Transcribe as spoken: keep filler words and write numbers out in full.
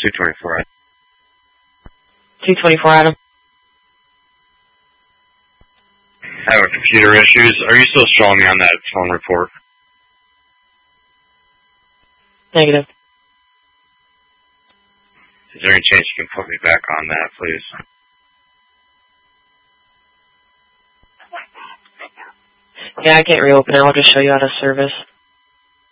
two twenty-four. two twenty-four, Adam. Having computer issues. Are you still showing me on that phone report? Negative. Is there any chance you can put me back on that, please? Yeah, I can't reopen it. I'll just show you out of service.